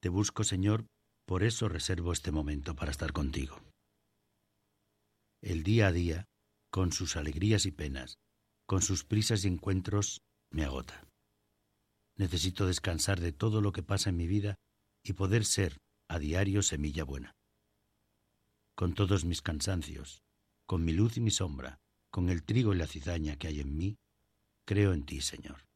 Te busco, Señor, por eso reservo este momento para estar contigo. El día a día, con sus alegrías y penas, con sus prisas y encuentros, me agota. Necesito descansar de todo lo que pasa en mi vida y poder ser, a diario, semilla buena. Con todos mis cansancios, con mi luz y mi sombra, con el trigo y la cizaña que hay en mí, creo en ti, Señor.